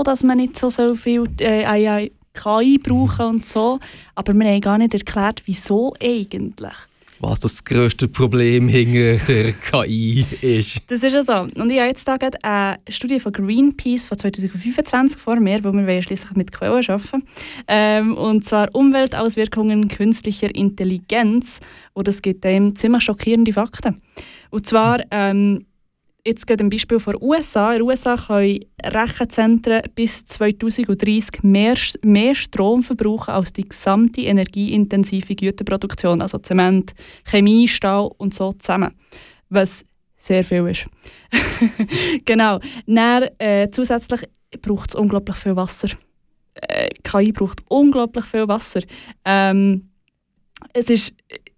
so, dass man nicht so viel AI KI brauchen und so, aber wir haben gar nicht erklärt, wieso eigentlich. Was das grösste Problem hinter der KI ist. Das ist ja so. Und ich habe jetzt da gerade eine Studie von Greenpeace von 2025 vor mir, wo wir ja schliesslich mit Quellen arbeiten. Und zwar Umweltauswirkungen künstlicher Intelligenz. Und das gibt einem ziemlich schockierende Fakten. Und zwar, jetzt geht ein Beispiel von den USA. In den USA können Rechenzentren bis 2030 mehr Strom verbrauchen als die gesamte energieintensive Güterproduktion, also Zement, Chemie, Stahl und so zusammen, was sehr viel ist. Genau. Dann, zusätzlich braucht es unglaublich viel Wasser. KI braucht unglaublich viel Wasser. Es ist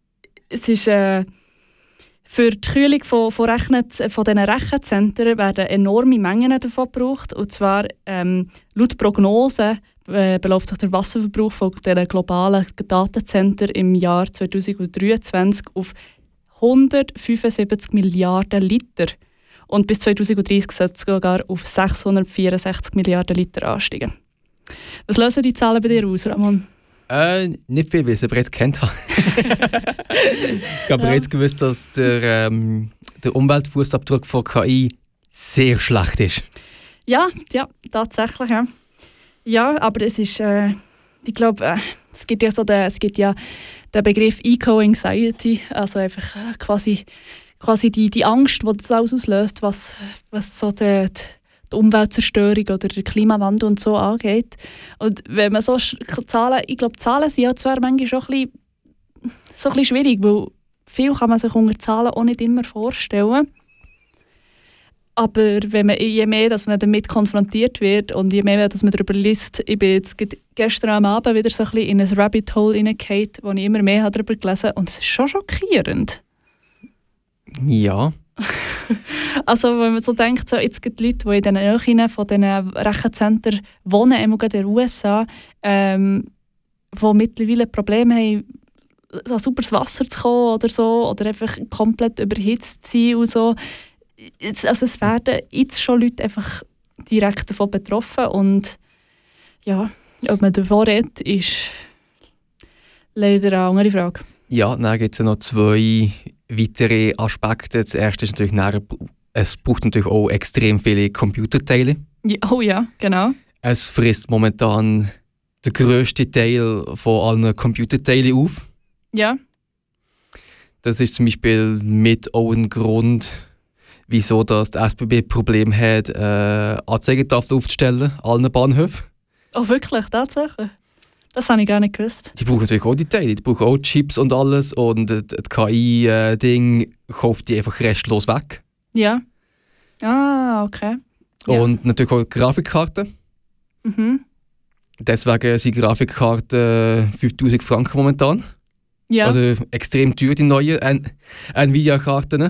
für die Kühlung von diesen Rechenzentren werden enorme Mengen davon gebraucht. Und zwar, laut Prognosen beläuft sich der Wasserverbrauch von diesen globalen Datenzentren im Jahr 2023 auf 175 Milliarden Liter. Und bis 2030 soll es sogar auf 664 Milliarden Liter ansteigen. Was lösen die Zahlen bei dir aus, Ramon? Nicht viel, weil ich es bereits kennt habe. Ich habe bereits gewusst, dass der Umweltfußabdruck von KI sehr schlecht ist. Ja, tatsächlich. Ja, aber es ist, ich glaube, es gibt ja den Begriff Eco-Anxiety, also einfach quasi die Angst, die das alles auslöst, was so die Umweltzerstörung oder der Klimawandel und so angeht. Und wenn man so Zahlen, ich glaube, Zahlen sind ja zwar manchmal schon ein bisschen schwierig, weil viel kann man sich unter Zahlen auch nicht immer vorstellen. Aber je mehr dass man damit konfrontiert wird und je mehr dass man darüber liest, ich bin jetzt gestern am Abend wieder so ein bisschen in ein Rabbit Hole hineingefallen, wo ich immer mehr darüber gelesen habe und es ist schon schockierend. Ja. Also wenn man so denkt, so jetzt gibt es Leute, die in den Nähe von diesen Rechenzentren wohnen, in den USA, die mittlerweile Probleme haben, an sauberes Wasser zu kommen oder so, oder einfach komplett überhitzt zu sein und so. Also es werden jetzt schon Leute einfach direkt davon betroffen und ja, ob man davon redet, ist leider eine andere Frage. Ja, dann gibt es ja noch zwei weitere Aspekte. Das erste ist natürlich, es braucht natürlich auch extrem viele Computerteile. Ja, oh ja, genau. Es frisst momentan den grössten Teil von allen Computerteilen auf. Ja. Das ist zum Beispiel mit auch ein Grund, wieso das die SBB Problem hat, Anzeigetafeln aufzustellen, allen Bahnhöfen. Oh wirklich, tatsächlich? Das habe ich gar nicht gewusst. Die brauchen natürlich auch die Teile, die brauchen auch Chips und alles und das KI-Ding kauft die einfach restlos weg. Ja. Ah, okay. Ja. Und natürlich auch Grafikkarten. Mhm. Deswegen sind Grafikkarten 5000 Franken momentan. Ja. Also extrem teuer, die neuen Nvidia-Karten.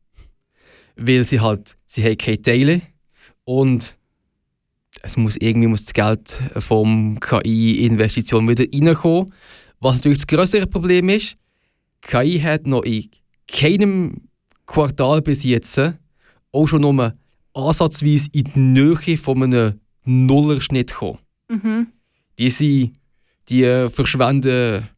Weil sie haben keine Teile und irgendwie muss das Geld vom KI-Investition wieder reinkommen. Was natürlich das grössere Problem ist, KI hat noch in keinem Quartal bis jetzt auch schon nur ansatzweise in die Nähe von einem Nullerschnitt gekommen. Mhm. Die verschwenden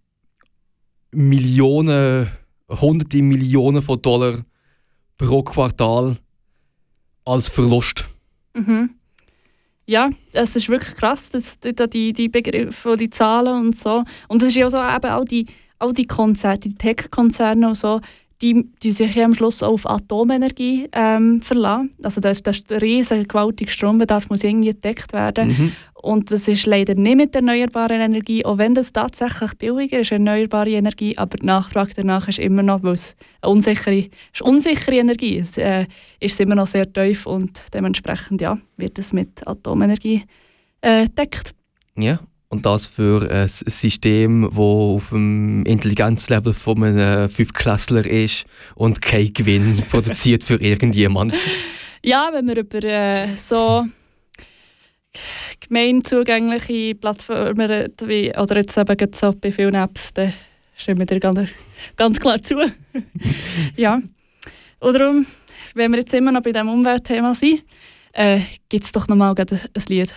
hunderte Millionen von Dollar pro Quartal als Verlust. Mhm. Ja, es ist wirklich krass, die Begriffe, die Zahlen und so. Und es ist ja auch so, eben all die Konzerne, die Tech-Konzerne und so, die sich ja am Schluss auch auf Atomenergie verlassen. Also der riesige, gewaltige Strombedarf muss irgendwie gedeckt werden. Mhm. Und das ist leider nicht mit erneuerbarer Energie, auch wenn das tatsächlich billiger ist, erneuerbare Energie, aber die Nachfrage danach ist immer noch, weil es unsichere Energie ist, ist immer noch sehr tief und dementsprechend wird es mit Atomenergie gedeckt. Ja, und das für ein System, das auf dem Intelligenzlevel von einem Fünftklässler ist und kein Gewinn produziert für irgendjemand. Ja, wenn wir über so gemein zugängliche Plattformen oder jetzt eben so bei vielen Apps, dann stimmen wir dir ganz klar zu. Ja. Und darum, wenn wir jetzt immer noch bei diesem Umweltthema sind, gibt es doch nochmal ein Lied.